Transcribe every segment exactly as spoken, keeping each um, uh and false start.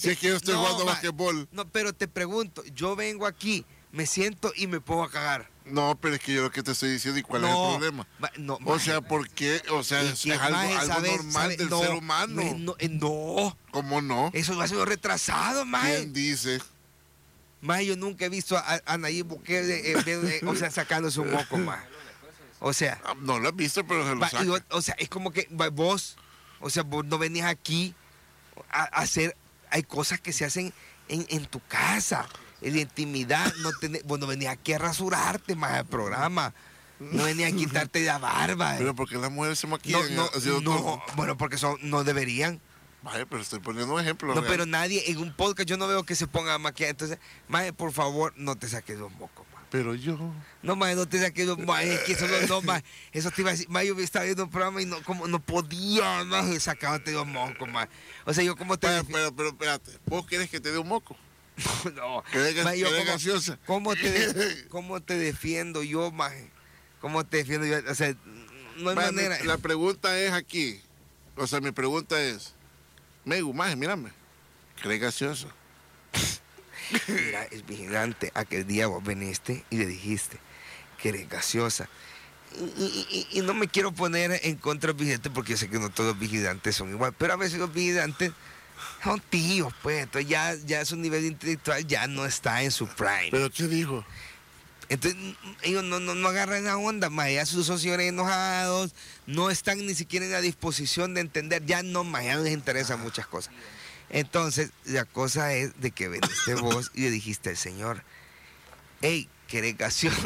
Si es que yo estoy no, jugando ma, basquetbol. No, pero te pregunto, yo vengo aquí, me siento y me pongo a cagar. No, pero es que yo lo que te estoy diciendo y cuál no, es el problema. Ma, no, o maje, sea, ¿por qué? O sea, es, que, es algo, maje, algo ¿sabes, normal sabes? del No, ser humano. No, no, eh, no. ¿Cómo no? Eso lo hace retrasado, maje. ¿Quién dice? Maje, yo nunca he visto a, a Nayib Bukele, eh, eh, o sea, sacándose un moco, maje. O sea, Ah, no lo has visto, pero se lo va, saca. y, o, o sea, es como que va, vos, o sea, vos no venís aquí a, a hacer, hay cosas que se hacen en, en tu casa, en la intimidad, no tenés, vos no venís aquí a rasurarte más el programa, no venís a quitarte la barba. Pero porque las mujeres se maquillan no, no, haciendo no, todo. bueno, porque son, no deberían. Vaya, pero estoy poniendo un ejemplo. No, real. pero nadie, en un podcast yo no veo que se ponga a maquillar, entonces, maje, por favor, no te saques los mocos, maje. Pero yo. No, maje, no te saques los mocos, es que eso no, no, maje, eso te iba a decir, maje, yo estaba viendo un programa y no, como, no podía, maje, sacarte los mocos, maje. O sea, yo como te... Pero, pero, pero, espérate, ¿vos querés que te dé un moco? No, ¿Querés, maje, yo querés como- gaseosa? ¿Cómo te, ¿Cómo te defiendo yo, maje? ¿Cómo te defiendo yo? O sea, no hay Vaya, manera. mi- la pregunta es aquí. O sea, mi pregunta es, Megu, maje, mírame. ¿Querés gaseosa? Mira, es vigilante. Aquel día vos viniste y le dijiste que eres gaseosa. Y, y- y- y no me quiero poner en contra del vigilante porque yo sé que no todos los vigilantes son igual, pero a veces los vigilantes son tíos, pues. Entonces ya, ya su nivel intelectual ya no está en su prime. ¿Pero qué dijo? Entonces ellos no, no, no agarran la onda, más ya sus son señores enojados, no están ni siquiera en la disposición de entender, ya no, más ya no les interesan muchas cosas. Entonces, la cosa es de que veniste vos y le dijiste al señor, hey, ¿querés gaseosa?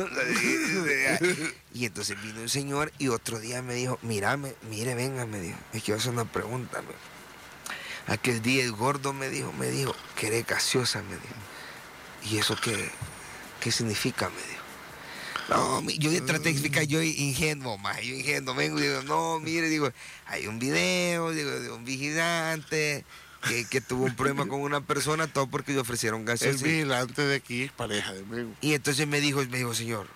Y entonces vino un señor y otro día me dijo, mírame, mire, venga, me dijo, es que voy a hacer una pregunta. Me. Aquel día el gordo me dijo, me dijo, ¿querés gaseosa? Me dijo. ¿Y eso qué, qué significa? Me dijo. No, mi- yo traté de explicar, yo ingenuo, más, yo ingenuo, vengo y digo, no, mire, digo, hay un video, digo, de un vigilante que, que tuvo un problema con una persona, todo porque le ofrecieron El gaseosa. vigilante de aquí es pareja de Megu. Y entonces me dijo, me dijo, señor,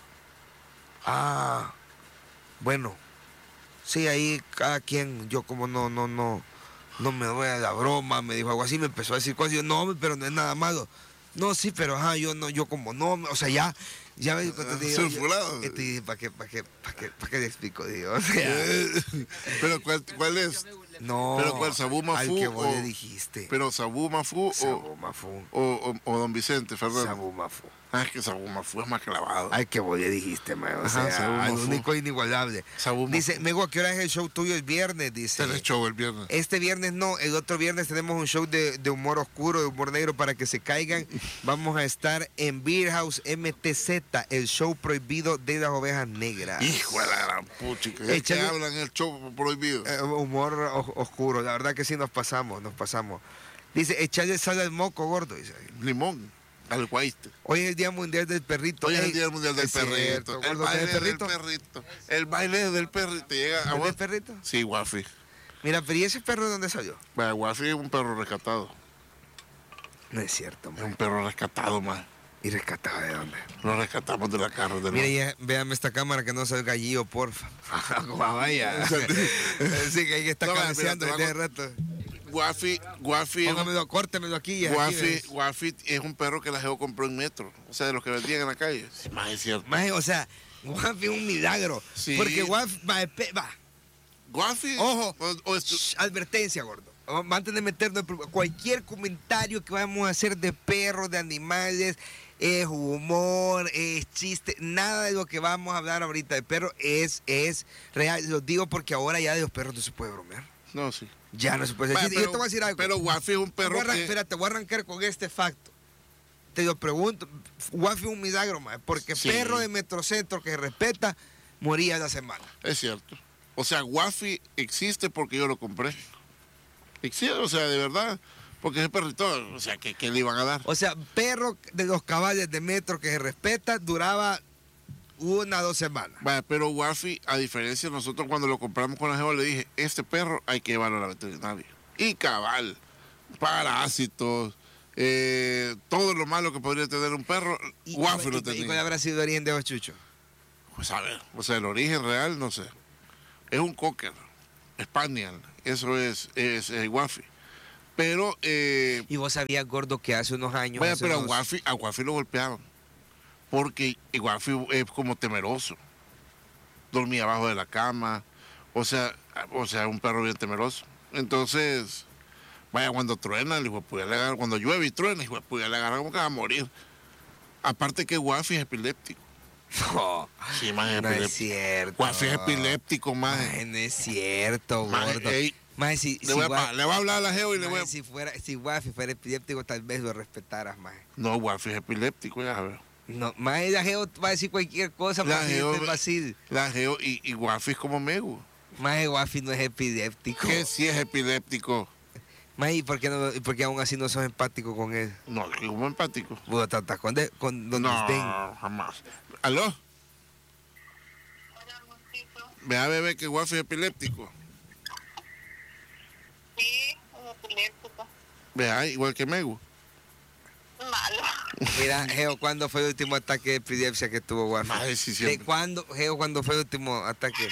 ah, bueno, sí, ahí cada quien, yo como no, no, no, no me doy a la broma, me dijo algo así, me empezó a decir cosas, y yo, no, pero no es nada malo. No, sí, pero ajá, yo no, yo como no, o sea, ya, ya me dijo, te digo, Sulfurado. ¿para qué, para qué, para qué, para qué le explico? Digo, o sea, Pero ¿cuál, cuál es? no, ¿Pero cuál, Sabú al Mafú que vos o- le dijiste. ¿Pero Sabú Mafú o, Sabú Mafú, o, o, o Don Vicente Fernández? Sabú Mafú. Ah, es que Sabú Mafú es más clavado. Al que vos le dijiste, man, o Ajá, sea, Sabú al Mafú. único inigualable. Sabú Mafú. Dice, Mego, ¿a qué hora es el show tuyo el viernes? Dice. Tenés show el viernes. Este viernes no, el otro viernes tenemos un show de, de humor oscuro, de humor negro para que se caigan. Vamos a estar en Beer House M T Z, el show prohibido de las ovejas negras. Hijo de la gran puchica. ¿De qué Échale- hablan el show prohibido? Eh, humor o- oscuro, la verdad que sí nos pasamos, nos pasamos. Dice, echarle sal al moco, gordo. Dice. Limón, al guaiste. Hoy es el Día Mundial del Perrito. Hoy es Ey, el Día Mundial del es Perrito. cierto, El gordo, baile ¿tenés perrito? del perrito. El baile del perrito. Llega a ¿Tenés vos. perrito? Sí, Wafi. Mira, pero ¿y ese perro de dónde salió? Vaya, Wafi es un perro rescatado. No es cierto, Es man. un perro rescatado, más. ¿Y rescatado de dónde? Lo rescatamos de la carretera. Mire, ya, véame esta cámara que no salga gallillo, porfa. Vaya. Sí, que hay que estar No, mira, cabeceando mira, te desde voy a- rato. Wafi, Wafi, Póngamelo, córtemelo aquí. y aquí Wafi, ves. Wafi es un perro que la Geo compró en metro. O sea, de los que vendían en la calle. Sí, más es cierto. Maje, o sea, Wafi es un milagro. Sí. Porque Wafi, va, espe- va. Wafi. Ojo. O, o es- Shh, advertencia, gordo. Antes de meternos en pro- cualquier comentario que vamos a hacer de perros, de animales, es humor, es chiste, nada de lo que vamos a hablar ahorita de perros es, es real. Lo digo porque ahora ya de los perros no se puede bromear. No, sí. Ya no se puede Vaya, decir. Yo te voy a decir algo. Pero Wafi es un Voy perro a arran- que... Espérate, voy a arrancar con este facto. Te lo pregunto. Wafi es un milagro, mae, porque Sí. perro de Metrocentro que respeta moría la semana. Es cierto. O sea, Wafi existe porque yo lo compré. Existe, o sea, de verdad. Porque ese perrito, o sea, ¿qué, qué le iban a dar? O sea, perro de los caballos de metro que se respeta duraba una o dos semanas. Vaya, pero Wafi, a diferencia de nosotros cuando lo compramos con la Geo, le dije, este perro hay que llevarlo a la veterinaria. Y cabal, parásitos, eh, todo lo malo que podría tener un perro, Y, Wafi y- lo y- ¿y cuál tenía. habrá sido el origen de los chuchos? Pues a ver, o sea, el origen real, no sé. Es un cocker, Spaniel, eso es, es, es Wafi. Pero, eh, Y vos sabías, gordo, que hace unos años... vaya, hace pero a unos- Wafi, a Wafi lo golpeaban. Porque Wafi es como temeroso. Dormía abajo de la cama. O sea, o sea, un perro bien temeroso. Entonces, vaya, cuando truena, el hijo de puya le agarra, cuando llueve y truena, el hijo de puya le agarra como que va a morir. Aparte que Wafi es epiléptico. No, Sí, más es no es epiléptico. cierto. Wafi es epiléptico, más. Maje, no es cierto, Maje, gordo. ey, Maje, si, Le si voy, a, Wa- pa- le voy a hablar a la Geo y le voy maje, a... si fuera, si Wafi fuera epiléptico, tal vez lo respetaras, más. No, Wafi es epiléptico, ya sabes. No, más la Geo va a decir cualquier cosa La para Geo- gente fácil. La Geo y, y Wafi es como Megu. Más Wafi no es epiléptico. Que sí es epiléptico. Más, ¿y por qué, no, y por qué aún así no sos empático con él? No, que como empático. Vos tratas con, de- con donde No, estén. jamás. ¿Aló? Ve a bebé que Wafi es epiléptico. Sí, es epiléptico. Vea, igual que Megu. Malo. Mira, Geo, ¿cuándo fue el último ataque de epilepsia que tuvo Wafi? Madre, sí, ¿De siempre. cuándo, Geo, cuándo fue el último ataque?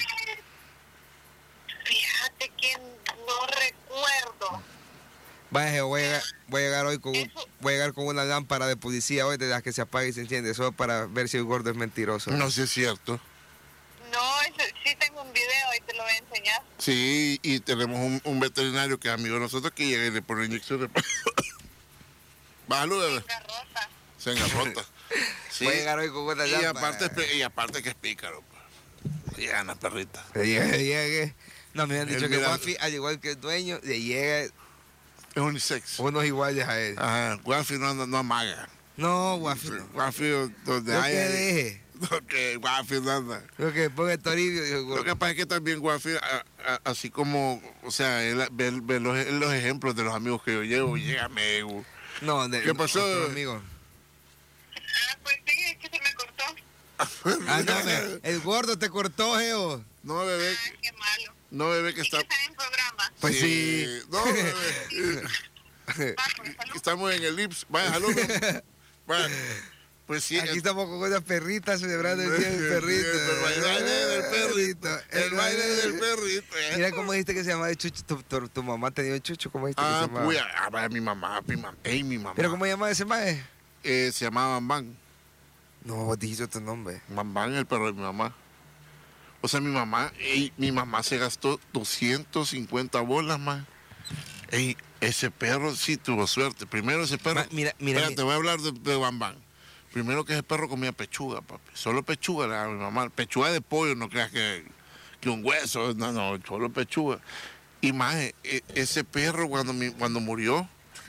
Fíjate que no recuerdo. Vaya, Geo, voy a, llegar, voy a llegar hoy con, un- Eso- voy a llegar con una lámpara de policía hoy de las que se apaga y se enciende, solo para ver si el gordo es mentiroso. No sé si es cierto. No, eso- sí tengo un video y te lo voy a enseñar. Sí, y tenemos un, un veterinario que es amigo de nosotros que llega y le pone inyecciones. Bájalo, bebé. Garrota. Se engarrota. Sí. Voy a llegar hoy con una Y lámpara. aparte, es pe- y aparte que es pícaro. Pues. Y gana perrita. Que llegue, llegue. No, me han dicho Él que mira- Wafi, al igual que el dueño, le llega Es unisex. unos iguales a él. Ajá, Wafi no, no, no amaga. No, Wafi. no. Wafi donde Lo hay. que deje. Lo que Wafi no anda. Lo que ponga el toribio. dijo, Lo gordo. que pasa es que también Wafi, a- a- así como, o sea, él ve, ve los, los ejemplos de los amigos que yo llevo, llega Megu. No, de, ¿Qué pasó? otro amigo. Ah, pues sí, es que se me cortó. Ah, no, me- el gordo te cortó, Geo. No, bebé, Ah, qué malo. no, bebé, que ¿Y está... que está en programa? Pues sí. No, bebé. Va, pues, salud. Estamos en el I P S. Vaya, salud. Vaya. Pues sí. Aquí el- estamos con una perrita celebrando el día del perrito. El baile del perrito. El baile del perrito. perrito. eh. Mira cómo dijiste que se llamaba el chucho. Tu, tu- tu mamá tenía un chucho, ¿cómo dijiste que se Ah, llamaba? puya. Ah, vaya, mi mamá, mi mamá. Ey, mi mamá. Pero ¿cómo se llama ese mae? Eh, se llamaba Bambán. No, vos dijiste tu nombre. Bambán, el perro de mi mamá. O sea, mi mamá, ey, mi mamá se gastó doscientas cincuenta bolas más. Ey, ese perro sí tuvo suerte. Primero ese perro. Ma- mira, mira, Espérate, mira. voy a hablar de, de Bambán. Primero que ese perro comía pechuga, papi. Solo pechuga le daba a mi mamá. Pechuga de pollo, no creas que, que un hueso. No, no, solo pechuga. Y más, e- ese perro cuando, mi- cuando murió,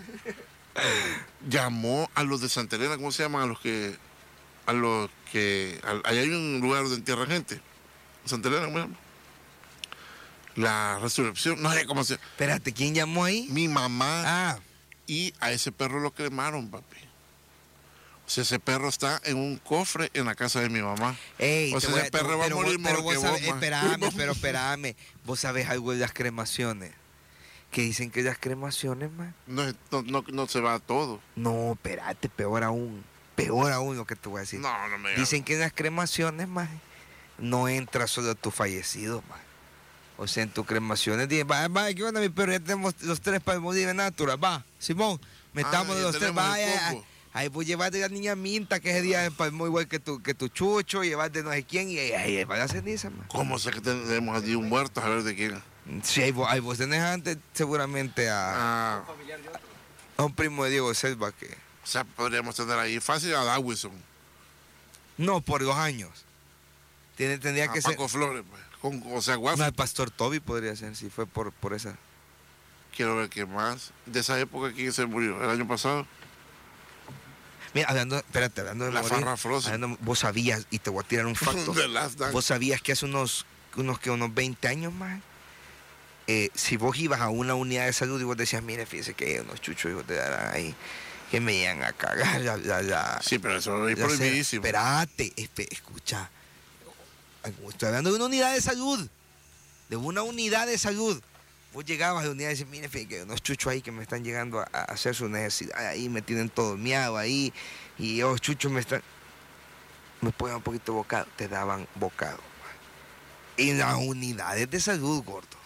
llamó a los de Santa Elena, ¿cómo se llaman? A los que. A los que. al- Allá hay un lugar donde entierran gente. Santa Elena, ¿cómo se llama? La resurrección, no sé cómo se llama. Espérate, ¿quién llamó ahí? Mi mamá Ah, y a ese perro lo cremaron, papi. O sea, ese perro está en un cofre en la casa de mi mamá. ey, O te sea, voy ese perro va a pero vos- morir pero mejor vos que sabes, vos, ma. espérame, pero espérame. Vos sabés algo de las cremaciones. Que dicen que las cremaciones, man. No, es- no, no, no se va a todo. No, espérate, peor aún. Peor aún lo que te voy a decir. No, no me Dicen que en las cremaciones, más no entra solo tu fallecido, más. O sea, en tus cremaciones, dicen, va, va, ¿qué onda, mi perro? Ya tenemos los tres para morir natural, va, Simón, metamos Ah, ya los tres, tenemos el vaya. combo. Ahí voy a llevar de la niña Minta, que ese día empalmó igual que tu, que tu chucho, llevar de no sé quién, y ahí, ahí va la ceniza, man. ¿Cómo sé que tenemos allí un muerto? A ver de quién. Sí, ahí vos, ahí vos tenés antes seguramente a, Ah, a un primo de Diego Selva que... o sea, podríamos tener ahí fácil a Dawison, No, por dos años. Tiene, tendría a que ser... Paco Flores, pues. Con, o sea, Guafi. No, el pastor Toby podría ser, si fue por, por esa... Quiero ver qué más. De esa época, ¿quién se murió? ¿El año pasado? Mira, hablando, espérate, hablando de La morir, Farrah Frozen. hablando- vos sabías, y te voy a tirar un facto, The Last Dance. vos sabías que hace unos, unos, que unos veinte años más, eh, si vos ibas a una unidad de salud y vos decías, mire, fíjese que hay unos chuchos hijos de la- ahí que me iban a cagar, la, la, la- Sí, pero eso es la- prohibidísimo. Espérate, espe- escucha, estoy hablando de una unidad de salud, de una unidad de salud. Vos llegabas a la unidad y decías, mire, fíjate que hay unos chuchos ahí que me están llegando a, a hacer su necesidad ahí, me tienen todo miado ahí, y los chuchos me están... Me ponen un poquito bocado, te daban bocado. En las unidades de salud, gordo.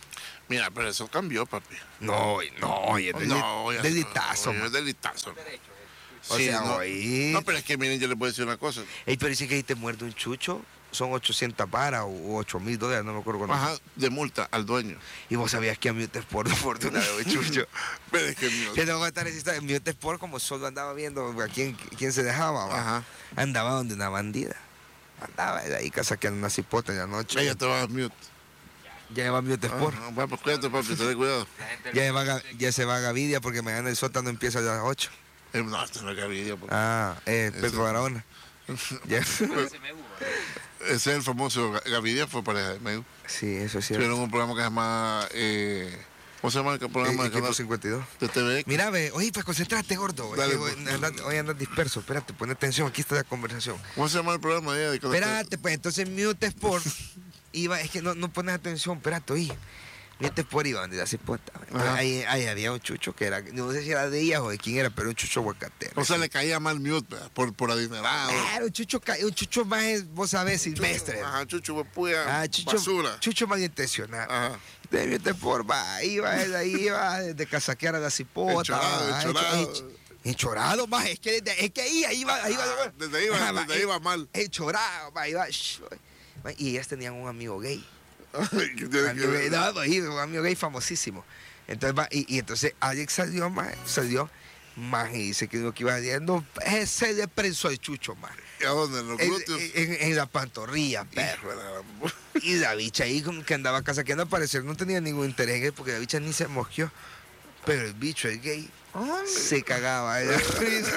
Mira, pero eso cambió, papi. No, no, y es deli- No, ya- delitazo. oye, man. es delitazo. O Sí, sea, no, oí. no, pero es que miren, yo les voy a decir una cosa. Ey, pero dice que ahí te muerde un chucho, son ochocientas varas o ocho mil dólares, no me acuerdo cuánto. Ajá, de multa al dueño. Y vos sabías que a Mute Sport no por una de chucho. Pero es que mío. Que te voy a contar esa historia. Mute Sport, como solo andaba viendo a quién, quién se dejaba, va. Ajá. Andaba donde una bandida. Andaba ahí saqueando una cipota en la noche. Ella te va a mute. Ya va Mute Sport. Ajá, va, pues cuídate, papi, ten cuidado. Ya, va, Ga- ya se va a Gavidia porque mañana el sótano empieza a las ocho. Eh, no, esto no es Gavidia, porque Ah, eh, Pedro Eso. Barahona. Ya. ese es el famoso Ga- Gavidia, fue pareja de Megu. Sí, eso es cierto. Tuvieron un programa que se llama. Eh, ¿Cómo se llama el programa Eh, del equipo canal cincuenta y dos. de T V X? Mira, ve, oye, pues concentrate, gordo. Es Dale, que pues. hoy, andas, hoy andas disperso. Espérate, pon atención, aquí está la conversación. ¿Cómo se llama el programa de ella? De Espérate, pues entonces Mute Sport iba, es que no, no pones atención, espérate, oye. Mute Sport iba donde la cipota. Ajá. Ahí, ahí había un chucho que era, no sé si era de ella o de quién era, pero un chucho aguacatero. O sea, le caía mal mute, ¿verdad? por, por adinerado. Claro, un chucho, ca- un chucho más, vos sabés, silvestre. Ajá, chucho, puya, Ah, chucho, basura. chucho malintencionado. Ajá. De Mute Sport, va, iba él ahí, iba de casaquear a la cipota. Enchorado, va, enchorado. encho- Enchorado, más, es que, desde- es que ahí, ahí iba, ahí iba. Ah, desde ahí iba- Ajá, desde ahí iba mal. Enchorado, va, iba. shh, va, y ellas tenían un amigo gay. ¿Qué tiene Un que amigo gay, ver? no, ahí, un amigo gay famosísimo. Entonces, va, y, y entonces Alex salió, más, salió, más, y dice que lo que iba diciendo, eh, se le prensó el chucho, más. ¿A dónde? ¿En los En, glúteos? en- en la pantorrilla, perro. Hijo de la- Y la bicha ahí como que andaba casaqueando, al parecer no tenía ningún interés en él porque la bicha ni se mosqueó. Pero el bicho, el gay, se cagaba. de la risa.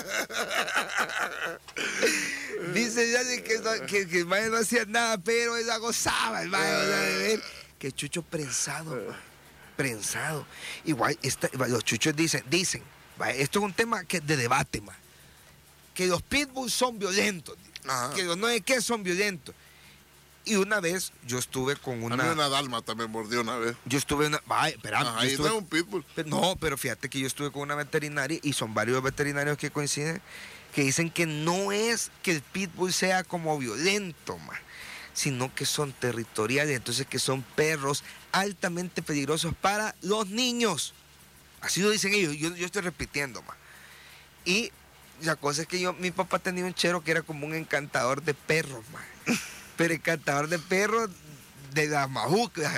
Dice ya de que, no- que, que el mae no hacía nada, pero él la gozaba, el mae, o sea, de ver que chucho prensado, mae, prensado. Igual, esta- los chuchos dicen, dicen, mae, esto es un tema que de debate, mae, que los pitbulls son violentos, Ajá. que los no es que son violentos. Y una vez yo estuve con A mí una, una dalma también mordió una vez. yo estuve una, vaya, espera, Ajá, yo ahí estuve- está un pitbull. Pero no, pero fíjate que yo estuve con una veterinaria y son varios veterinarios que coinciden que dicen que no es que el pitbull sea como violento, ma, sino que son territoriales, entonces que son perros altamente peligrosos para los niños. Así lo dicen ellos, yo, yo estoy repitiendo, ma. Y la cosa es que yo, mi papá tenía un chero que era como un encantador de perros, ma. Pero encantador de perros de las majucas.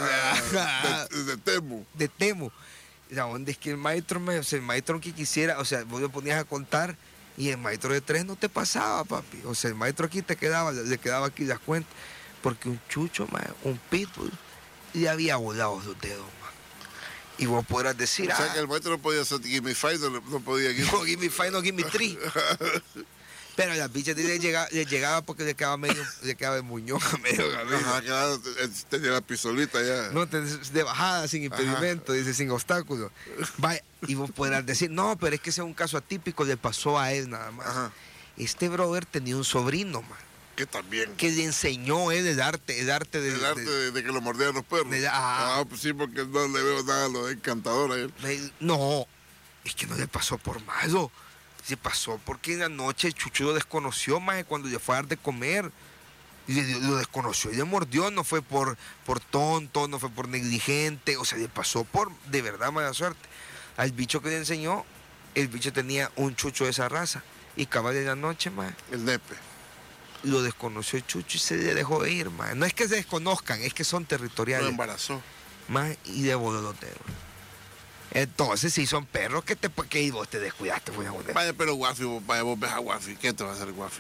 Ah, de, de Temu. de Temo. La onda es que el maestro, me, o sea, el maestro que quisiera, o sea, vos lo ponías a contar y el maestro de tres no te pasaba, papi. O sea, el maestro aquí te quedaba, le quedaba aquí las cuentas. Porque un chucho, ma, un pitbull, le había volado los dedos, ma. Y vos podrás decir, O sea ah, que el maestro no podía hacer Gimme Five, no, le- no podía Gimme. no, give me five, no give me three. Pero a las bichas le llegaba, le llegaba porque le quedaba medio, le quedaba el muñón a medio camino. Ajá, claro, eh, tenía la pistolita ya. No, te- de bajada, sin impedimento, dice, sin obstáculos. Vaya, y vos podrás decir, no, pero es que ese es un caso atípico, le pasó a él nada más. Ajá. Este brother tenía un sobrino, man, Que también. que le enseñó él el arte, el arte de... El arte de- de, de que lo mordieran los perros. de- ah. Ah, pues sí, porque no le veo nada a lo de encantador a él. de- no, es que no le pasó por malo. Se pasó porque en la noche el chucho lo desconoció, más cuando le fue a dar de comer. Y le- lo desconoció y le mordió, no fue por, por tonto, no fue por negligente, o sea, le pasó por de verdad mala suerte. Al bicho que le enseñó, el bicho tenía un chucho de esa raza. Y cabal de la noche, más El nepe. lo desconoció el chucho y se le dejó de ir, más. No es que se desconozcan, es que son Lo territoriales. embarazó. Más y le voló los dedos. Entonces, si son perros, que te que y vos te descuidaste, pues, joder. Vaya, pero Guafi, vos, vaya, vos ves a Guafi. ¿Qué te va a hacer Guafi?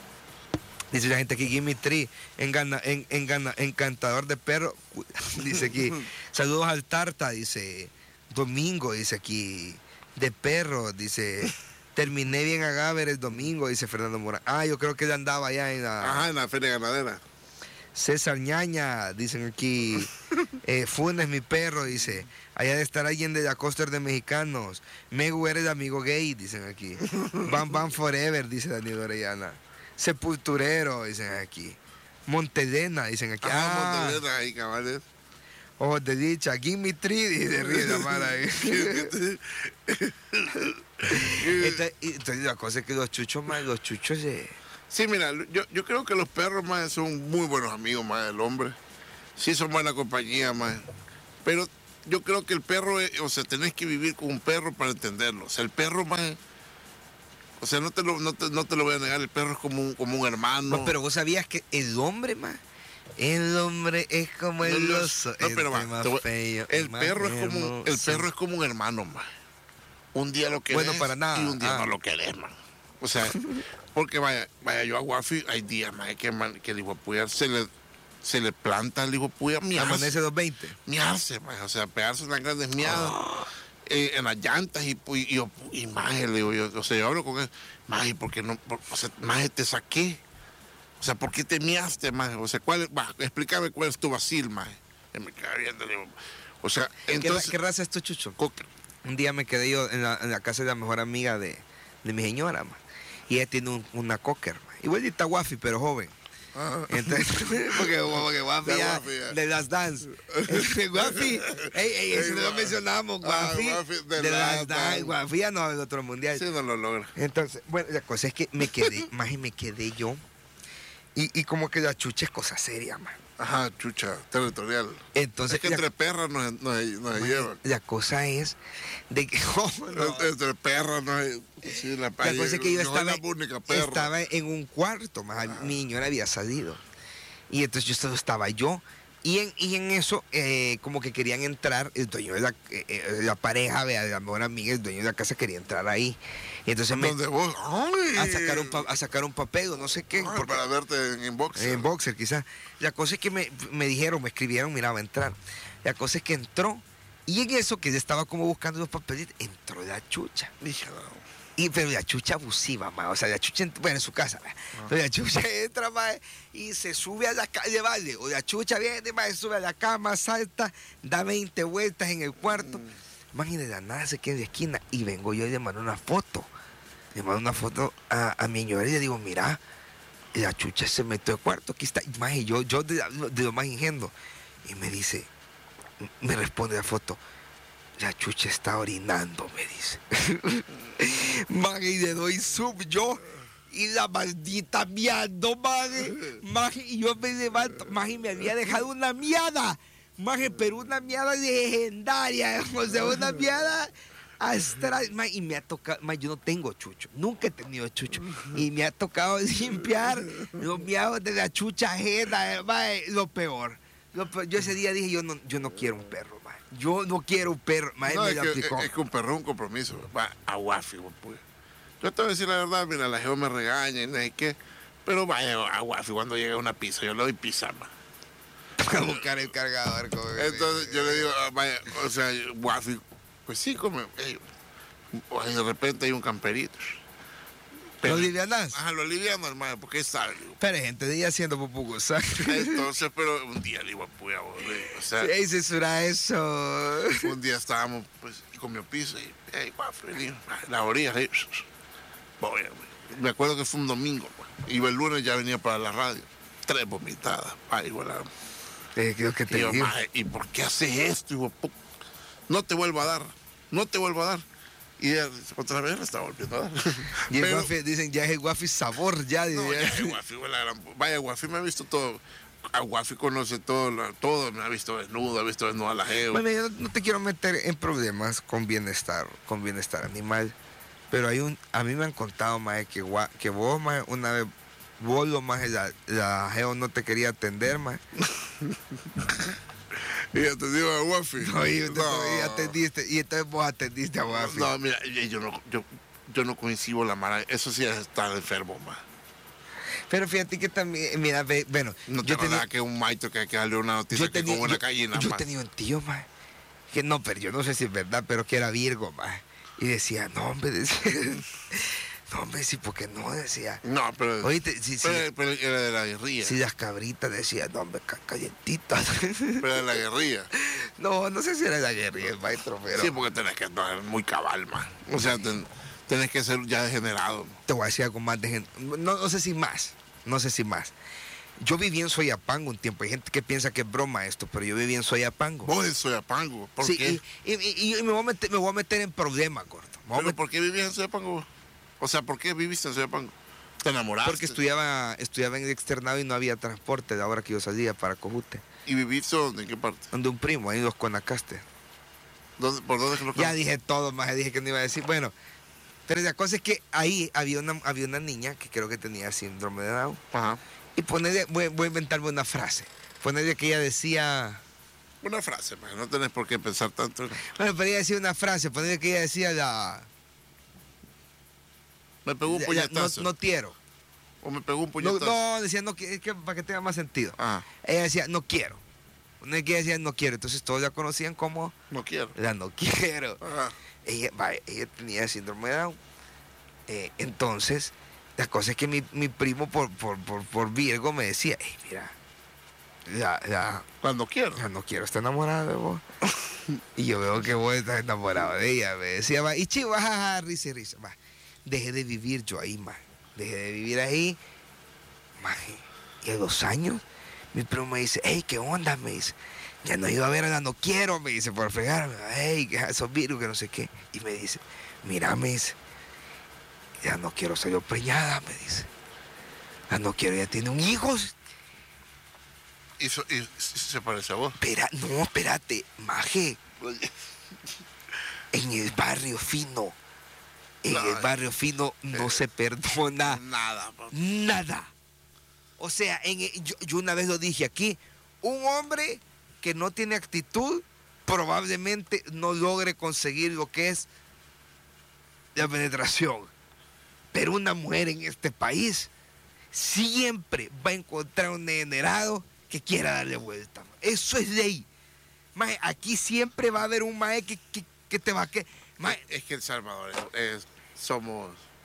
Dice la gente aquí, Gimme Tree, engana, en, engana- encantador de perro. Dice aquí, saludos al Tarta, dice, Domingo, dice aquí, de perro, dice, terminé bien a Gaber el domingo, dice Fernando Morán. Ah, yo creo que él andaba allá en la... Ajá, en la feria ganadera. César Ñaña, dicen aquí, eh, Funes, mi perro, dice, allá de estar alguien de la costa de mexicanos, Megu eres amigo gay, dicen aquí, Bam Bam Forever, dice Daniel Orellana, Sepulturero, dicen aquí, Montelena, dicen aquí, Ajá, ah, Montelena, ahí, cabales. ojos de dicha, Gimme Tree, dice, ríe la mala ahí. Entonces, y- entonces, la cosa es que los chuchos, más los chuchos se... Sí, mira, yo, yo creo que los perros más son muy buenos amigos más del hombre. Sí son buena compañía más. Pero yo creo que el perro, es- o sea, tenés que vivir con un perro para entenderlo. O sea, el perro, más, o sea, no te lo, no te, no te lo voy a negar, el perro es como un, como un hermano. No, pero vos sabías que el hombre, más, el hombre es como el No, no, oso. no, entre pero va, más te voy- feo, el más perro es como un, el hermoso. perro es como un hermano, man. Un día lo querés Bueno, para nada. y un día Ah. no lo querés, man. O sea, porque vaya, vaya yo a Wafi, hay días, man, que, man, que el hijo de puya se le, se le planta al hijo de puya miarse, Amanece dos veinte. miarse, man. O sea, pegarse unas grandes miadas eh, en las llantas y, y, y, yo, y maje, le digo yo, o sea, yo hablo con él, maje, ¿por qué no? Por- o sea, maje, te saqué. O sea, ¿por qué te miaste, maje? O sea, ¿cuál, va, explícame cuál es tu vacil, maje. Y me queda viendo, le digo, o sea, ¿Qué, ra- entonces... ¿Qué raza es tu Chucho? coque. Un día me quedé yo en la, en la casa de la mejor amiga de, de mi señora, ma. Y ella tiene un- una cocker, ma. Igualita Wafi, pero joven. Ah. Entonces, porque, porque Wafi Ya, ya, Wafi, ya. de las dance. Este, Wafi, ey, ey, eso Ey, no lo Wa- mencionamos, Ah, Wafi, Wafi de de Last las dance. Dance. Wafi ya no es otro mundial. Sí, no lo logra. Entonces, bueno, la cosa es que me quedé, más y me quedé yo. Y, y como que la chucha es cosa seria, man. Ajá, chucha, territorial. Entonces, Es que la- entre perras nos, nos, nos man, llevan. la cosa es de que... oh, no. Entre, entre perras nos sí, la, La cosa es que yo no es estaba, la única perra. estaba en un cuarto, más mi señora había salido. Y entonces yo estaba, estaba yo. Y en, y en eso, eh, como que querían entrar, el dueño de la, eh, eh, la pareja, vea, de la mejor amiga, el dueño de la casa quería entrar ahí. Y entonces me, Donde vos, ay, a, sacar un, pa- a sacar un papel o no sé qué. ay, porque- para verte en, en box. en boxer, quizás. La cosa es que me, me dijeron, me escribieron, mira, va a entrar. La cosa es que entró. Y en eso, que yo estaba como buscando los papelitos, entró la chucha. Dije, no. Y, pero la chucha abusiva, ma. O sea, la chucha, ent- bueno, en su casa, ma. Pero la chucha entra, ma, y se sube a la calle, vale. O la chucha viene, ma, se sube a la cama, salta, da veinte vueltas en el cuarto. Man, y de la nada se queda en la esquina. Y vengo yo y le mando una foto. Le mando una foto a, a mi señora y le digo, mira, la chucha se metió al cuarto, aquí está. Y, ma, y yo, yo de, de lo más ingenuo. Y me dice, me responde la foto, la chucha está orinando, me dice. Man, y le doy sub yo. Y la maldita miando, maje. Maje, y yo me levanto. Maje, me había dejado una miada. Maje, pero una miada legendaria. O sea, una miada astral. Maje, y me ha tocado. Maje, yo no tengo chucho. Nunca he tenido chucho. Y me ha tocado limpiar los miados de la chucha ajena. Maje, lo peor. Lo peor. Yo ese día dije, yo no, yo no quiero un perro, maje. Yo no quiero un perro. Maje, No, me es lo que, aplicó. es, es que un perro es un compromiso. Va a Wafi, pues. Yo te voy a decir la verdad, mira, la geo me regaña y no sé qué. Pero vaya a Wafi cuando llega una pizza, yo le doy pizza, más. A buscar el cargador. Como que- Entonces yo le digo, ah, vaya, o sea, Wafi, pues sí, come. ey, o de repente hay un camperito. ¿Lo livianas? Ajá, lo liviano, hermano, porque es tarde. Pero hay gente de ella haciendo pupuco, ¿sabes? Entonces, pero un día le digo, pues, o sea, Ey, censura eso. un día estábamos, pues, con mi piso y, hey, Wafi, vení, la orilla, ahí, voy, me acuerdo que fue un domingo, pues, y el lunes ya venía para la radio, tres vomitadas, ay, bueno, Eh, creo que y te yo, digo. "Maje, ¿y por qué haces esto, hijo de pu- No te vuelvo a dar, no te vuelvo a dar. Y ella, otra vez le está volviendo a dar. Y el Pero- guafi, dicen, ya es el guafi sabor, ya. No, diría. ya, el Wafi fue la gran pu- Vaya, Wafi me ha visto todo. A Wafi conoce todo, la- todo, me ha visto desnudo, ha visto desnudo a la geo. Bueno, yo no, no te quiero meter en problemas con bienestar, con bienestar animal. Pero hay un, a mí me han contado, más que, gua- que vos, más una vez, vos lo más, la, la geo no te quería atender, más. Y ya te digo a Wafi. No, y, usted- y atendiste, y entonces vos atendiste a guafi. No, mira, yo yo no, yo, yo no coincido la mara. Eso sí es estar enfermo, más. Pero fíjate que también, mira, ve, bueno, No te yo tenía, acordás que un maestro que hay que darle una noticia yo que tenía, con una yo, gallina yo más. tenía un tío, más, que no, pero yo no sé si es verdad, pero que era Virgo, más. Y decía, no, hombre, decía, no, hombre, sí, porque no, decía. No, pero, Oíste, si, si, pero, pero era de la guerrilla. si las cabritas decían, no, hombre, ca- calletitas. Pero de la guerrilla. No, no sé si era la guerrilla el maestro, pero Sí, porque tenés que estar muy cabal, man. O sea, ten- tenés que ser ya degenerado. te voy a decir algo más de gente. No, no sé si más, no sé si más. Yo viví en Soyapango un tiempo. Hay gente que piensa que es broma esto, pero yo viví en Soyapango. Vos en Soyapango, ¿por Sí, qué? Y, y- y- y me, voy a meter, me voy a meter en problemas, gordo. Me voy a ¿Pero meter- por qué vivías en Soyapango vos? O sea, ¿por qué viviste en Soyapango? ¿Te enamoraste? porque estudiaba, estudiaba en el externado y no había transporte de la hora que yo salía para Cojute. ¿Y viviste dónde? ¿En qué parte? Donde un primo, ahí en los Guanacaste. ¿Dónde, ¿Por dónde es que lo Ya conoces? dije todo, más dije que no iba a decir. Bueno, pero la cosa es que ahí había una, había una niña que creo que tenía síndrome de Down. Ajá. Y ponerle, voy, voy a inventarme una frase. Ponerle que ella decía. Una frase, man. No tenés por qué pensar tanto. Bueno, pero ella decía una frase. Ponerle que ella decía la. Me pegó un la- puñetazo. no, no quiero. O me pegó un No, puñetazo. no, decía no qui- es que para que tenga más sentido. Ah, Ella decía no quiero. Ponerle que ella decía no quiero. Entonces todos la conocían como no quiero. la no quiero. Ajá. Ella, va, ella tenía síndrome de Down. Eh, entonces, la cosa es que mi, mi primo por, por, por, por Virgo me decía, hey, mira, la, la, Cuando quiero. la no quiero estar enamorada de vos. Y yo veo que vos estás enamorado de ella. Me decía, va, y chivo, jajaja, risa y risa. Va, dejé de vivir yo ahí, más. Dejé de vivir ahí. Ma, y a dos años, mi primo me dice, hey, ¿qué onda? Me dice, ya no he ido a ver a la no quiero, me dice, por fregarme. Hey, que esos virus, que no sé qué. Y me dice, mira, me dice, ya no quiero ser yo preñada, me dice. Ya no quiero, ya tiene un hijo. Y, so- y se parece a vos. Espera, no, espérate, maje. En el barrio fino, en No, el barrio fino no eh, se perdona Nada, papi. nada. O sea, en el- yo, yo una vez lo dije aquí, un hombre que no tiene actitud probablemente no logre conseguir lo que es la penetración. Pero una mujer en este país siempre va a encontrar un degenerado que quiera darle vuelta. Eso es ley. Mae, aquí siempre va a haber un mae que, que, que te va a... Que, mae, Es que El Salvador es, es- somos.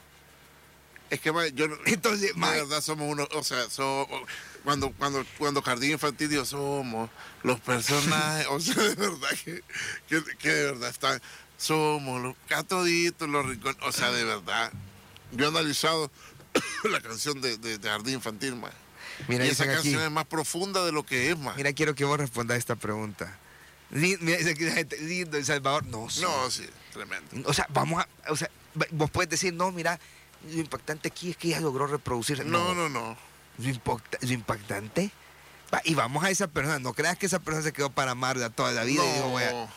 Es que ma, yo no- Entonces, de ma- verdad somos unos, o sea, so- cuando cuando cuando Jardín Infantil dijo somos los personajes, o sea, de verdad que, que, que de verdad están, somos los catoditos, los rincones, o sea, de verdad. Yo he analizado la canción de, de, de Jardín Infantil, ma. mira, Y esa dicen aquí, canción es más profunda de lo que es, ma. mira, quiero que vos respondas esta pregunta. Lin- Mira, dice aquí la gente, lindo El Salvador. No, sí. No, sí, tremendo. O sea, vamos a... O sea, va- vos puedes decir, no, mira, lo impactante aquí es que ella logró reproducirse. No, no, no. Lo, impacta- lo impactante... va, y vamos a esa persona. No creas que esa persona se quedó para amarla toda la vida. Y dijo, voy a- No.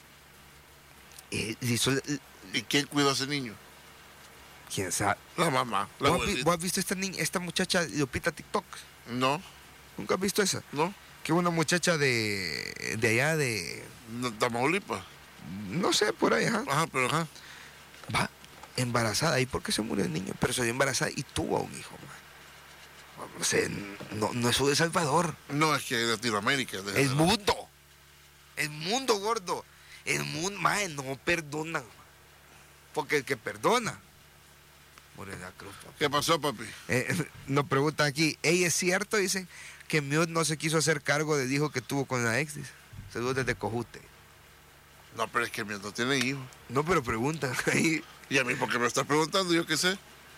eh, hizo- ¿Y quién cuidó a ese niño? ¿Quién sabe? La mamá, la ¿Vos, has vi- abuelita. vos has visto esta niña, esta muchacha Lupita TikTok? No, ¿Nunca has visto esa? no, Que una muchacha de, de allá de... no, Tamaulipas. No sé, por ahí, ajá. Ajá, pero ajá. Va embarazada. ¿Y por qué se murió el niño? Pero se dio embarazada y tuvo a un hijo, man. No sé, no, no es su de Salvador. No, es que Latinoamérica. de- El mundo. El mundo, gordo. El mundo, mae, no perdonan. Porque el que perdona, muere en la cruz, papi. ¿Qué pasó, papi? Eh, nos preguntan aquí, ¿ey es cierto? Dicen que Miot no se quiso hacer cargo del hijo que tuvo con la ex. Dice. Saludos desde Cojute. No, pero es que mi no tiene hijos. No, pero preguntan ahí. ¿Y a mí por qué me estás preguntando? Yo qué sé.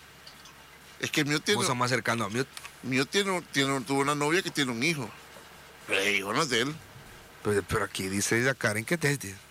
Es que mío tiene, Vos sos más cercano a Miot. mío tiene, tiene, tuvo una novia que tiene un hijo. Pero el hijo no es de él. Pero, pero aquí dice la Karen que te dice.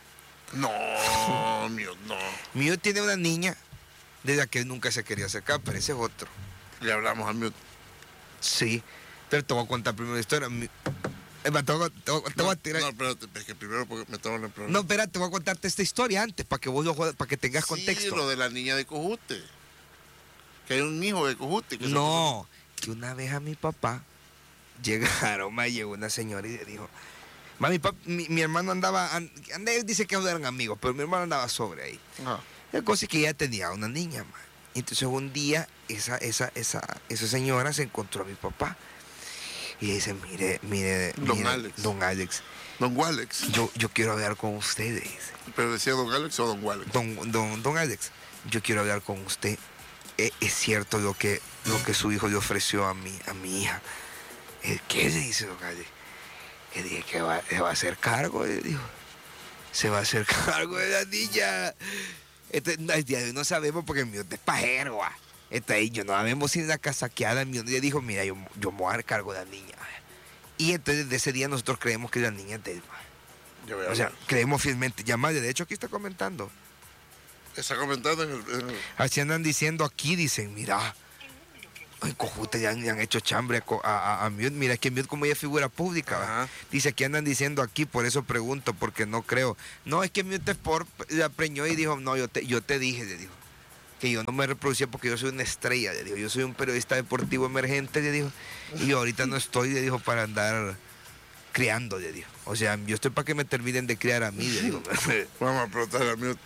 No, mío, no. Miot tiene una niña de la que él nunca se quería acercar, pero ese es otro. Le hablamos a mío. Sí, pero te voy a contar primero la historia. Mi- Es más, te voy a, te voy a- te voy a tirar. No, espérate, es que primero porque me estaban en el programa. No, espera, te voy a contarte esta historia antes para que vos lo jodas- para que tengas Sí, contexto. lo de la niña de Cojute. Que hay un hijo de Cojute. Que se- No, que una vez a mi papá llegaron, me llegó una señora y le dijo, "Ma, mi, pap- mi, mi hermano andaba, and- anda- él dice que eran amigos, pero mi hermano andaba sobre ahí. Ajá. La cosa es que ella tenía una niña, ma. Entonces un día esa, esa, esa, esa señora se encontró a mi papá y le dice, mire, mire, Don mire, Alex. don Alex, Don Walex. yo, yo quiero hablar con usted, dice. Pero decía Don Alex o Don Walex. Don, don, don Alex, yo quiero hablar con usted. ¿Es, es cierto lo que, lo que su hijo le ofreció a mi, a mi hija? "¿Eh, ¿Qué le dice don Alex? Le dije que va, se va a hacer cargo, le dijo. Se va a hacer cargo de la niña. Este, no, el día de hoy no sabemos porque el mío es pajero, guau. Este, ahí yo no sabemos si en la casaqueada el mío le dijo, mira, yo, yo me voy a dar cargo de la niña. Y entonces de ese día nosotros creemos que la niña es de él, guau. Yo voy a O sea, hablar. creemos fielmente. Ya más, de hecho aquí está comentando. Está comentando en el. en el- Así andan diciendo aquí, dicen, mira, Ay, cojute, ya han, ya han hecho chambre a, co- a, a, a Mute. Mira que Mute como ella es figura pública. ¿va? Ajá. Dice que andan diciendo aquí, por eso pregunto, porque no creo. No, es que Mute Sport la preñó y dijo, no, yo te, yo te dije, le dijo, que yo no me reproducía porque yo soy una estrella, le dijo, yo soy un periodista deportivo emergente, le dijo, y yo ahorita no estoy, le dijo, para andar criando, le dijo. O sea, yo estoy para que me terminen de criar a mí, le dijo. Vamos a preguntar a Mute.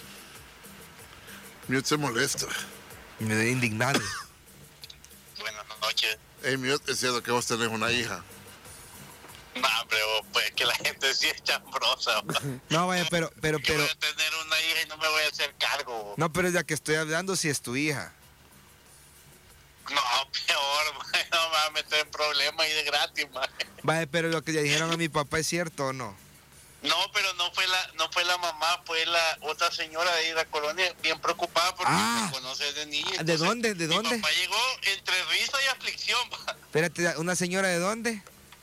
Mute se molesta. Y me dio indignado. Buenas noches. Hey, Mute, es cierto que vos tenés una hija. No, hombre, vos, pues que la gente sí es chambrosa. va. No, vaya, pero, pero, Que pero, voy a tener una hija y no me voy a hacer cargo. no, pero ya que estoy hablando, si es tu hija. No, peor, ma, no me va a meter en problemas y de gratis, ma. Vaya, pero lo que le dijeron a mi papá es cierto o no. No, pero no fue la no fue la mamá, fue la otra señora de ahí de la colonia bien preocupada porque Ah. me conoce de niña. ¿De Entonces, dónde? ¿De dónde? Mi papá llegó entre risa y aflicción. va. Espérate, ¿una señora de dónde?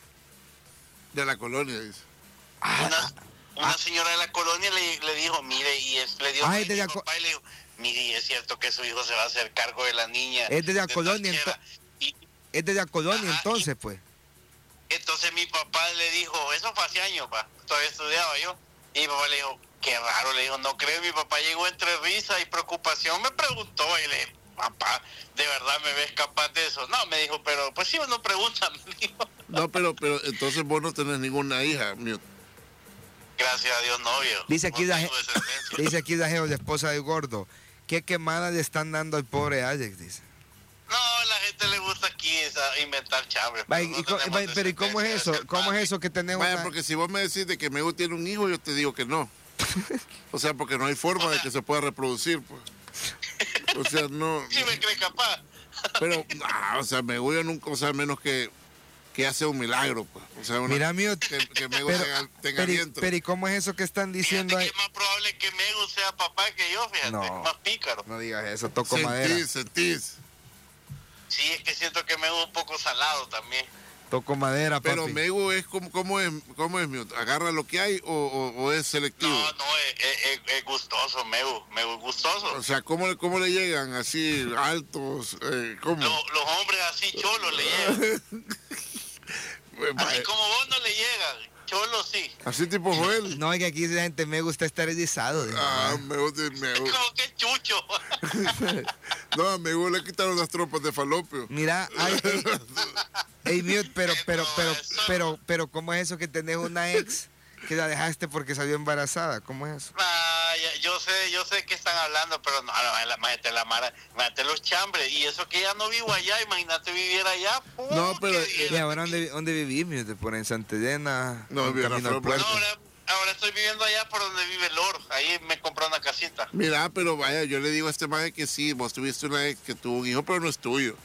De la colonia, dice. Una, una señora de la colonia le, le dijo, mire, y es, le dio Ah, a es de mi la co- papá y le dijo, mire, y es cierto que su hijo se va a hacer cargo de la niña. Es de la tal colonia, chera". ento- Y Es de la colonia, Ajá, entonces, pues. entonces mi papá le dijo, eso fue hace años, pa, todavía estudiaba yo. Y mi papá le dijo, qué raro, le dijo, no creo. Mi papá llegó entre risa y preocupación, me preguntó y le dije, papá, ¿de verdad me ves capaz de eso? No, me dijo, pero pues si uno pregunta, me dijo. No, pero, pero entonces vos no tenés ninguna hija, Mute. Gracias a Dios, novio. Dice aquí, No la, tengo ge- descendencia. dice aquí la geo, la esposa del gordo. ¿Qué quemada le están dando al pobre Alex? Dice. No, a la gente le gusta aquí esa- inventar chambres. Vaya, pero y no co- tenemos vaya, pero ¿y cómo es descendencia eso? de ser ¿Cómo es padre. eso que tenés Vaya, una... porque si vos me decís de que Megu tiene un hijo, yo te digo que no. O sea, porque no hay forma de que se pueda reproducir, pues. O sea, no. Sí me cree capaz. Pero, ah, o sea, Megu yo nunca, o sea, menos que, que hace un milagro, pues. O sea, una- Mira, mío, que, que Megu pero, tenga, tenga pero, y- viento. pero ¿y cómo es eso que están diciendo Fíjate ahí? que es más probable que Megu sea papá que yo, fíjate. No. Más pícaro. No digas eso, toco madera. Sentís, sentís. Sí, es que siento que Megu es un poco salado también. Toco madera, papi. Pero Megu es como, ¿cómo es, cómo es Mute? ¿Agarra lo que hay o, o, o es selectivo? No, no, es, es- es- es gustoso, Megu. Megu es gustoso. O sea, ¿cómo, le- cómo le llegan así altos? Eh, ¿Cómo? Lo- los hombres así cholos le llegan. Pues, Así vaya, como vos no le llegan. Cholos sí. así tipo Joel. No, es que aquí la gente me gusta estar erizado. dijo, Ah, ah. Megu, de- Es Megu. como que chucho. No, a Megu le quitaron las tropas de falopio. Mira, ay, ey, ey, Mute, pero, pero, pero, Eso. pero, pero, ¿cómo es eso que tenés una ex que la dejaste porque salió embarazada? ¿Cómo es eso? Ah, ya- yo sé, yo sé que están hablando, pero no, no, la- imagínate la mara, imagínate los chambres, y eso que ya no vivo allá, imagínate vivir allá. No, pero, ¿qué eh, ¿Y ahora dónde, dónde vivís, Mute? ¿Por en Santa Elena? No, en vive en camino la al Flor No, puerto? ahora, ahora estoy viviendo allá por donde vive Lord, ahí me compré una casita. Mira, pero vaya, yo le digo a este madre que sí, vos tuviste una ex que tuvo un hijo, pero no es tuyo.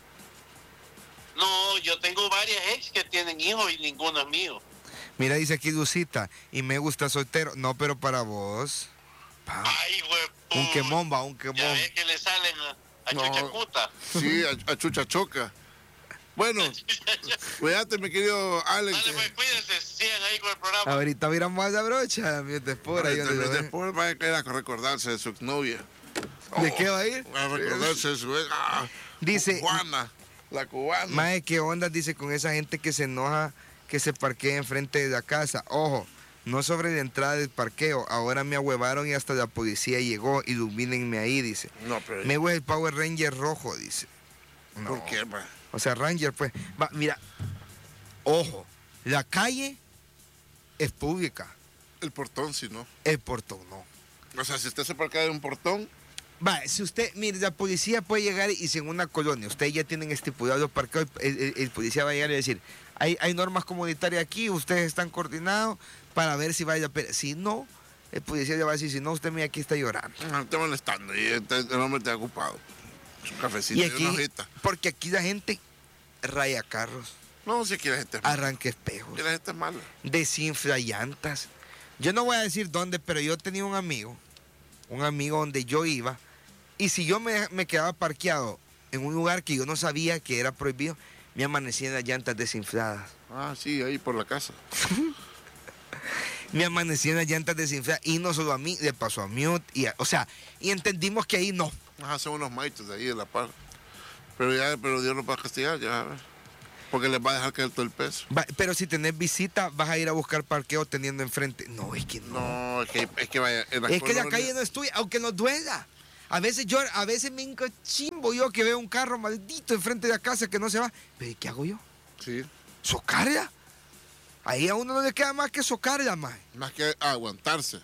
No, yo tengo varias ex que tienen hijos y ninguno es mío. Mira, dice aquí Lucita, y me gusta soltero. No, pero para vos. Pa, Ay, güey. un puh, quemón, va, un Ya quemón. ves que le salen a, a No. Chuchacuta. Sí, a, a Chuchachoca. Bueno, cuídate, mi querido Alex. Dale, pues cuídense, sigan ahí con el programa. Ahorita miramos a la brocha, Mute Sport. ahí donde lo ves. Después va a caer a recordarse de su exnovia. ¿De qué va a ir? Va a recordarse de su ex. Ah, Dice- Juana, la cubana. Mae, ¿qué onda? Dice con esa gente que se enoja que se parquea enfrente de la casa. Ojo, no sobre la entrada del parqueo. Ahora me ahuevaron y hasta la policía llegó. Ilumínenme ahí, dice. No, pero. Me voy el Power Ranger rojo, dice. No. ¿Por qué, ma? O sea, Ranger, pues. Va, mira, ojo, la calle es pública. El portón, si no. El portón no. O sea, si usted se parquea de un portón, Va, si usted, mire, la policía puede llegar y si en una colonia ustedes ya tienen estipulado los parqueos, el, el- el policía va a llegar y decir, hay, hay normas comunitarias aquí, ustedes están coordinados para ver si vaya a pena. Si no, el policía le va a decir, si no, usted mira aquí está llorando. ah, está molestando y el, el hombre está ocupado. Un cafecito Y y, aquí, una hojita. porque aquí la gente raya carros, No, si aquí la gente es mala. arranca espejos, Aquí la gente es mala. desinfla llantas. Yo no voy a decir dónde, pero yo tenía un amigo, un amigo donde yo iba, y si yo me, me quedaba parqueado en un lugar que yo no sabía que era prohibido, me amanecían las llantas desinfladas. Ah, sí, ahí por la casa. Me amanecían las llantas desinfladas, y no solo a mí, le pasó a Mute, y a- o sea, y entendimos que ahí no. Ajá, son unos maitos de ahí de la par. Pero ya, pero Dios los va a castigar, ya. Porque les va a dejar caer todo el peso. Va, pero si tenés visita, vas a ir a buscar parqueo teniendo enfrente. No, es que no. No, es que, es que vaya. En las Es que la colonias- calle no es tuya, aunque nos duela. A veces yo, a veces me encachimbo yo que veo un carro maldito enfrente de la casa que no se va. Pero ¿qué hago yo? Sí. ¿Socarla? Ahí a uno no le queda más que socarla, más. Más que aguantarse.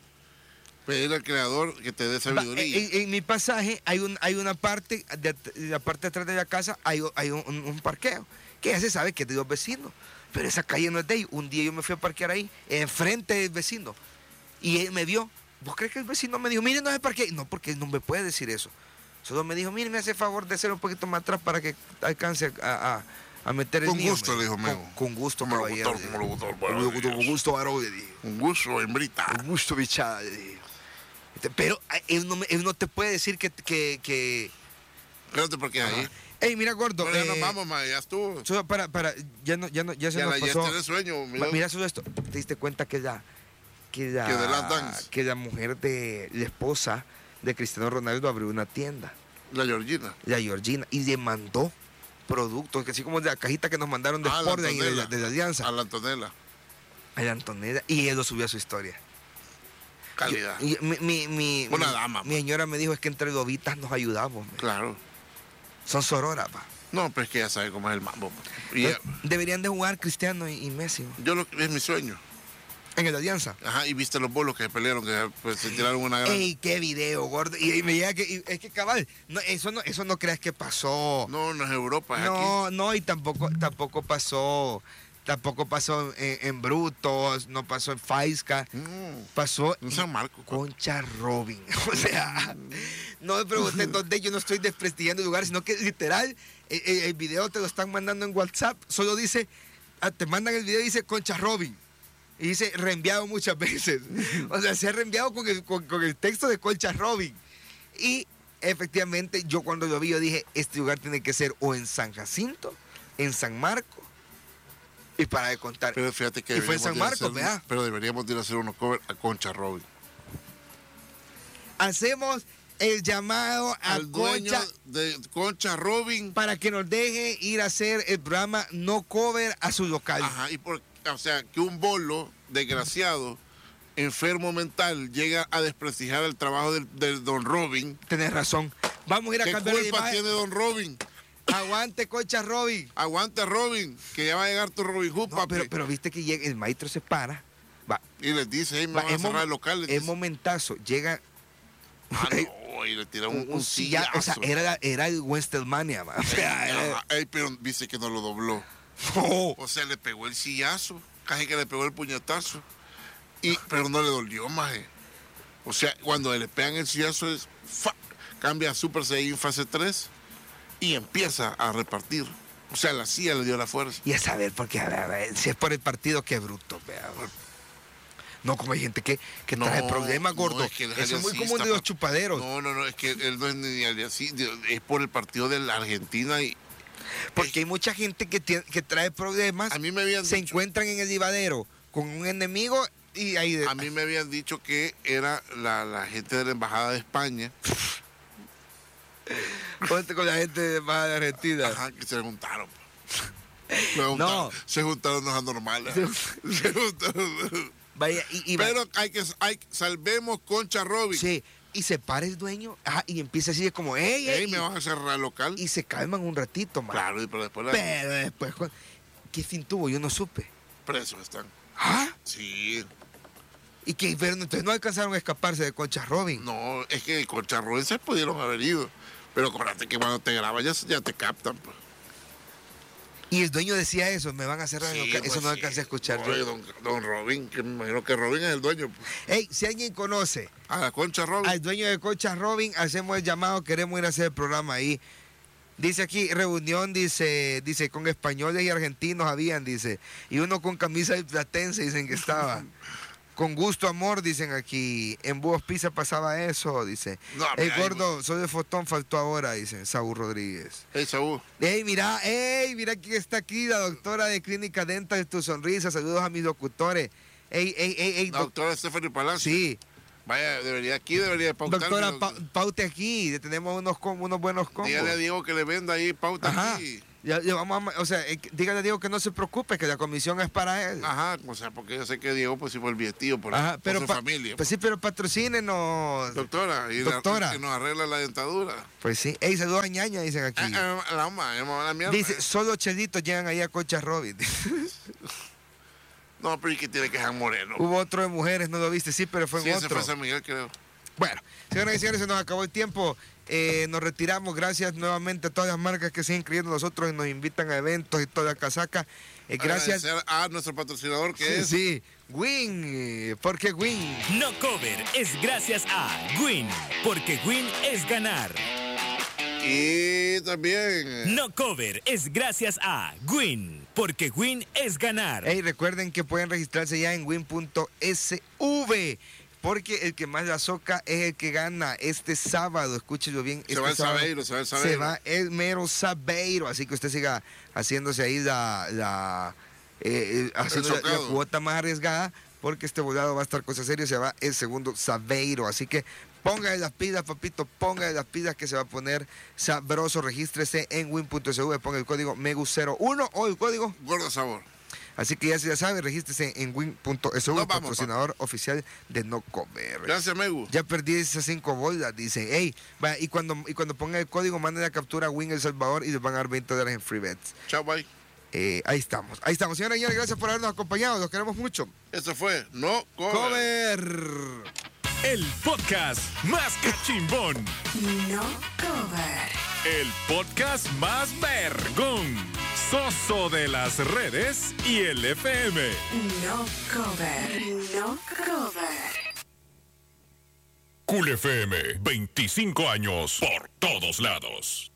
Pedirle al creador que te dé sabiduría. En, en mi pasaje hay un, hay una parte, de, de la parte de atrás de la casa hay, hay un, un- un parqueo, que ya se sabe que es de los vecinos. Pero esa calle no es de ellos. Un día yo me fui a parquear ahí, enfrente del vecino. Y él me vio. ¿Vos crees que el vecino me dijo, mire, no se parquee? No, porque él no me puede decir eso. Solo me dijo, mire, me hace favor de hacer un poquito más atrás para que alcance a, a, a meter el Con mío, gusto, me le dijo Con, Memo. con gusto, Como caballero. locutor, como locutor, Con bueno, gusto, con gusto, varón, le dije. Un gusto, hembrita. Con gusto, bichada, le dije. Este, Pero eh, él no, me- él no te puede decir que... que, que... Espérate, porque ahí. Ey, mira, gordo. No, ya nos eh, vamos, ma, ya estuvo. solo para, para, ya, no, ya, no, ya se Ya, nos la, ya pasó. está de sueño. Mira. Ma- Mira solo esto. ¿Te diste cuenta que la, que la, Que de Last Dance. que la mujer de la esposa de Cristiano Ronaldo abrió una tienda, La Georgina. la Georgina, y demandó productos, que así como de la cajita que nos mandaron de Ah, la Sport de, ahí, de, Antonella. la, de la Alianza, A la Antonella. a la Antonella, y él lo subió a su historia. Calidad. Y mi, mi, mi, Una mi- dama, mi ma. señora me dijo, es que entre lobitas nos ayudamos. ma. Claro. Son sororas, pa. No, pero es que ya sabe cómo es el mambo. ma. Y ya- Deberían de jugar Cristiano y, y Messi, ma. yo lo, es mi sueño. En el Alianza. Ajá, y viste los bolos que se pelearon, que pues, se tiraron una gran. Ey, qué video, gordo. Y, y me llega que, y es que cabal, no, eso no, eso no creas que pasó. No, no es Europa, es No, no, y tampoco, tampoco pasó, tampoco pasó en, en Brutos, no pasó en Faisca, aquí. No, pasó en en San Marcos. Concha Robin. O sea, no me preguntes dónde, yo no estoy desprestigiando el lugar, sino que literal, el, el- el video te lo están mandando en WhatsApp, solo dice, ah, te mandan el video y dice Concha Robin. Y dice reenviado muchas veces. O sea, se ha reenviado con el, con, con el texto de Concha Robin. Y efectivamente, yo cuando lo vi, yo dije, este lugar tiene que ser o en San Jacinto, en San Marcos, y para de contar. Pero fíjate que Y fue en deberíamos San de Marcos, hacer- vea. Pero deberíamos de ir a hacer unos covers a Concha Robin. Hacemos el llamado a Al dueño Concha de Concha Robin. para que nos deje ir a hacer el programa no cover a su local. Ajá, y por, o sea, que un bolo desgraciado, enfermo mental, llega a desprestigiar el trabajo del, del don Robin. Tenés razón. Vamos a ir a ¿Qué cambiar de culpa imagen. tiene don Robin? Aguante, Concha Robin. Aguanta Robin, que ya va a llegar tu Robin Hood, No, papi. pero, pero viste que llega, el maestro se para. Va, Y les dice, hey, me va, van a es, cerrar mom- el local. les es dice. momentazo. Llega Ah, no, y le tira un, un, un un silla. O sea, sillazo. era, la- era el Westelmania. ma. O sea, era- Ajá, ey, pero dice que no lo dobló. No. O sea, le pegó el sillazo, casi que le pegó el puñetazo. Y, pero no le dolió, maje. O sea, cuando le pegan el sillazo es ¡fa! Cambia a Super Saiyan fase tres y empieza a repartir. O sea, la silla le dio la fuerza. Y a saber, porque a ver, a ver, si es por el partido, qué bruto. Vea, güey. No, como hay gente que, que No, trae problemas, gordo. no, es que él es Eso es muy aliancista, común de los pa- chupaderos. No, no, no, es que él no es ni así, es por el partido de la Argentina. Y Porque hay mucha gente que, tiene- que trae problemas, a mí me habían se dicho, encuentran en el divadero con un enemigo y ahí... de- a mí me habían dicho que era la, la gente de la Embajada de España, Ponte con la gente de Baja de Argentina. ajá, que se juntaron. Se juntaron, No. se juntaron los anormales. Se juntaron. Vaya, y, y va- Pero hay que, hay, salvemos Concha Robin. sí, y se para el dueño ajá, y empieza así de como, ey, ey, Ey, me y- van a cerrar el local. y se calman un ratito, man. Claro, y pero después los Pero después, cu- ¿qué fin tuvo? Yo no supe. presos están. ¿Ah? Sí. Y que, pero entonces no alcanzaron a escaparse de Concha Robin. No, es que Concha Robin se pudieron haber ido. Pero acuérdate que cuando te graban ya, ya te captan. Pues. Y el dueño decía eso, me van a cerrar el Sí, local. pues Eso no sí. alcancé a escuchar Oye, yo. don, don Robin, que me imagino que Robin es el dueño. Pues. Ey, si alguien conoce A la Concha Robin. al dueño de Concha Robin, hacemos el llamado, queremos ir a hacer el programa ahí. Dice aquí, reunión, dice, dice, con españoles y argentinos habían, dice, y uno con camisa de platense, dicen que estaba. Con gusto, amor, dicen aquí. En Búhos Pizza pasaba eso, dice. No, Ey, mira, gordo, soy de Fotón, faltó ahora, dice Saúl Rodríguez. Hey, Saúl. Ey, mira, ey, mira quién está aquí, la doctora de Clínica Dental de Tu Sonrisa. Saludos a mis locutores. Ey, ey, ey, ey, La doc- doctora Stephanie Palacio. sí. Vaya, debería aquí, debería pautar. Doctora, pa paute aquí, tenemos unos, unos buenos combos. Dígale a Diego que le venda ahí, pauta Ajá. aquí. Ya, ya vamos a, o sea, eh, dígale a Diego que no se preocupe, que la comisión es para él. Ajá, o sea, porque yo sé que Diego pues sí fue el vietillo por, Ajá, por pero su pa- familia. Pues sí, pero patrocínenos. Doctora, y Doctora. La, que nos arregla la dentadura. Pues sí. Ey, saludos a Ñaña, dicen aquí. Ah, ah, la mamá, la, la mierda. Dice, solo chelitos llegan ahí a Concha Robin. No, pero ¿y que tiene que ser moreno? Hubo otro de mujeres, no lo viste, sí, pero fue en Sí, ese otro. fue San Miguel, creo. Bueno, señoras y señores, se nos acabó el tiempo. Eh, nos retiramos. Gracias nuevamente a todas las marcas que siguen creyendo en nosotros y nos invitan a eventos y toda la casaca. Eh, gracias. Agradecer a nuestro patrocinador que es... Sí, Win. eh, ¿Por qué Win? No Cover es gracias a Win, porque Win es ganar. Y también... No Cover es gracias a Win, porque Win es ganar. Hey, recuerden que pueden registrarse ya en win punto s v. Porque el que más la soca es el que gana este sábado. Escúchelo bien. Se este va el sábado Sabeiro, se va el Sabeiro. Se va el mero Sabeiro. Así que usted siga haciéndose ahí la, la, eh, eh, haciendo la, la socado. cuota más arriesgada. Porque este volado va a estar cosa seria. Se va el segundo Sabeiro. Así que póngale las pilas, papito. Póngale las pilas que se va a poner sabroso. Regístrese en win punto s v. Ponga el código M E G U cero uno o el código Gordo sabor. Así que ya se ya sabe, regístrese en win punto s v, Nos vamos, patrocinador oficial de No Comer. Gracias, Megu. Ya perdí esas cinco bolas, dice. Hey, va, y cuando y cuando ponga el código, manden la captura a Win El Salvador y les van a dar veinte dólares en free bets. Chao, bye. Eh, ahí estamos, ahí estamos. Señoras y señores, gracias por habernos acompañado, los queremos mucho. Eso fue No Cover. Cover. El podcast más cachimbón. No Cover. El podcast más vergón. Soso de las redes y el F M. No Cover. No Cover. Cool F M, veinticinco años por todos lados.